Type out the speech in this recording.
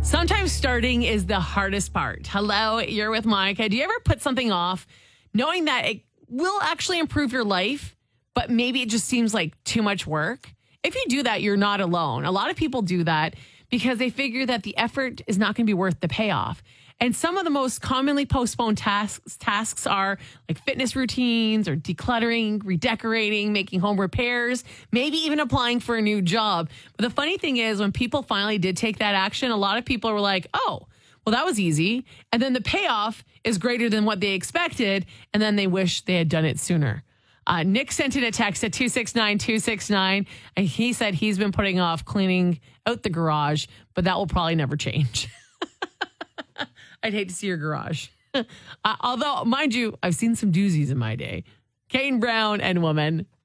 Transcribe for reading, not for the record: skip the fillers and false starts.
Sometimes starting is the hardest part. Hello, you're with Monica. Do you ever put something off knowing that it will actually improve your life, but maybe it just seems like too much work? If you do that, you're not alone. A lot of people do that because they figure that the effort is not going to be worth the payoff. And some of the most commonly postponed tasks are like fitness routines or decluttering, redecorating, making home repairs, maybe even applying for a new job. But the funny thing is, when people finally did take that action, a lot of people were like, oh, well, that was easy. And then the payoff is greater than what they expected. And then they wish they had done it sooner. Nick sent in a text at 269-269, and he said he's been putting off cleaning out the garage, but that will probably never change. I'd hate to see your garage. Although, mind you, I've seen some doozies in my day. Kane Brown and Woman.